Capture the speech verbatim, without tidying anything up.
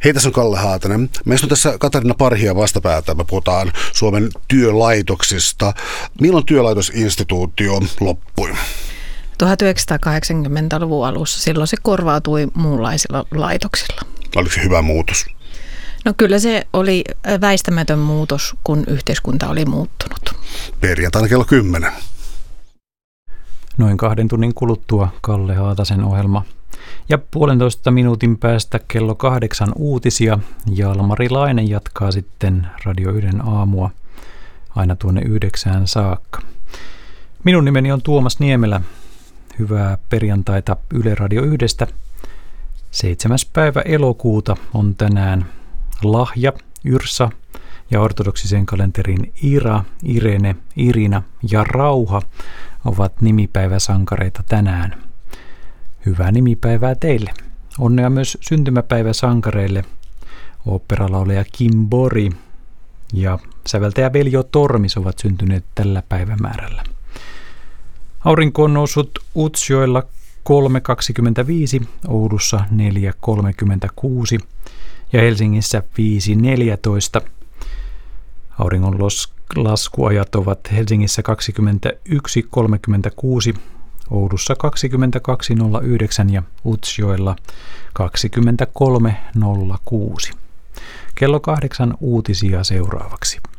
Hei, tässä on Kalle Haatanen. Meistä on tässä Katarina Parhia vastapäätä. Me puhutaan Suomen työlaitoksista. Milloin työlaitosinstituutio loppui? tuhatyhdeksänsataakahdeksankymmentäluvun alussa. Silloin se korvautui muunlaisilla laitoksilla. Oliko se hyvä muutos? No kyllä se oli väistämätön muutos, kun yhteiskunta oli muuttunut. Perjantaina kello kymmenen. Noin kahden tunnin kuluttua Kalle Haatasen ohjelma. Ja puolentoista minuutin päästä kello kahdeksan uutisia. Jalmari Laine jatkaa sitten Radio yhden aamua aina tuonne yhdeksään saakka. Minun nimeni on Tuomas Niemelä. Hyvää perjantaita Yle Radio yhdestä. Seitsemäs päivä elokuuta on tänään Lahja, Yrsa ja ortodoksisen kalenterin Ira, Irene, Irina ja Rauha ovat nimipäiväsankareita tänään. Hyvää nimipäivää teille. Onnea myös syntymäpäiväsankareille. Oopperalaulaja Kim Bori ja säveltäjä Veljo Tormis ovat syntyneet tällä päivämäärällä. Aurinko on noussut Utsjoella kolme kaksikymmentäviisi, Oulussa neljä kolmekymmentäkuusi ja Helsingissä viisi neljätoista. Auringon laskuajat ovat Helsingissä kaksikymmentäyksi kolmekymmentäkuusi, Oulussa kaksikymmentäkaksi nolla yhdeksän ja Utsjoella kaksikymmentäkolme nolla kuusi. Kello kahdeksan uutisia seuraavaksi.